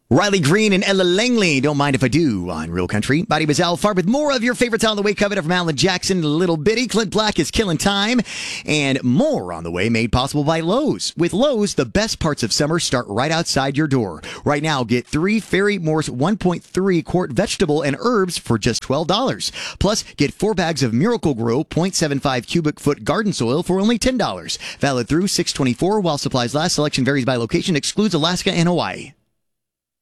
Riley Green and Ella Langley, Don't Mind If I Do, on Real Country. Body Bazal Far with more of your favorites on the way, covered from Alan Jackson, Little Bitty, Clint Black is Killing Time, and more on the way, made possible by Lowe's. With Lowe's, the best parts of summer start right outside your door. Right now, get 3 Fairy Morse 1.3 quart vegetable and herbs for just $12. Plus, get 4 bags of Miracle Grow 0.75 cubic foot garden soil for only $10. Valid through 6/24 while supplies last. Selection varies by location, excludes Alaska and Hawaii.